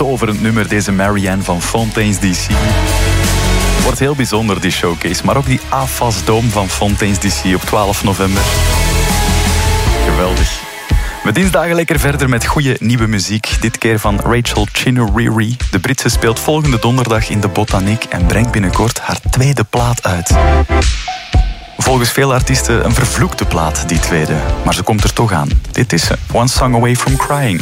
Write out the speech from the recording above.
betoverend nummer, deze Marianne van Fontaines DC. Wordt heel bijzonder, die showcase. Maar ook die AFAS Dome van Fontaines DC op 12 november. Geweldig. We dinsdagen lekker verder met goede nieuwe muziek. Dit keer van Rachel Chinoriri. De Britse speelt volgende donderdag in de Botaniek en brengt binnenkort haar tweede plaat uit. Volgens veel artiesten een vervloekte plaat, die tweede. Maar ze komt er toch aan. Dit is ze, One Song Away From Crying.